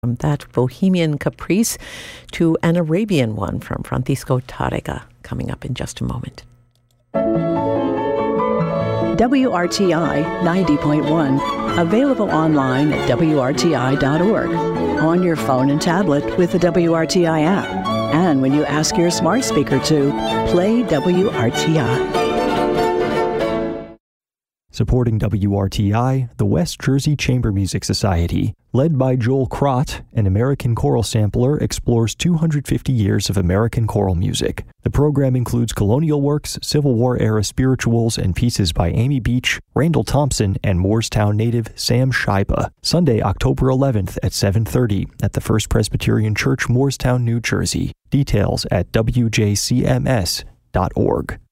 From that Bohemian Caprice to an Arabian one from Francisco Tárrega, coming up in just a moment. WRTI 90.1, available online at WRTI.org, on your phone and tablet with the WRTI app, and when you ask your smart speaker to play WRTI. Supporting WRTI, the West Jersey Chamber Music Society, led by Joel Krott, an American choral sampler, explores 250 years of American choral music. The program includes colonial works, Civil War-era spirituals, and pieces by Amy Beach, Randall Thompson, and Moorestown native Sam Scheibe. Sunday, October 11th at 7:30 at the First Presbyterian Church, Moorestown, New Jersey. Details at wjcms.org.